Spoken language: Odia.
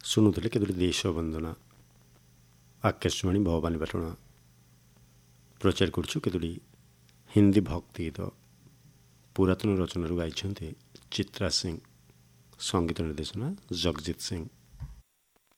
ଶୁଣୁଥିଲେ କେତୋଟି ଦେଶ ବନ୍ଦନା ଆକାଶବାଣୀ ଭବାନୀପାଟଣା ପ୍ରଚାର କରୁଛୁ କେତୋଟି ହିନ୍ଦୀ ଭକ୍ତି ଗୀତ ପୁରାତନ ରଚନାରୁ ଗାଇଛନ୍ତି ଚିତ୍ରା ସିଂ, ସଙ୍ଗୀତ ନିର୍ଦ୍ଦେଶନା ଜଗଜିତ ସିଂ।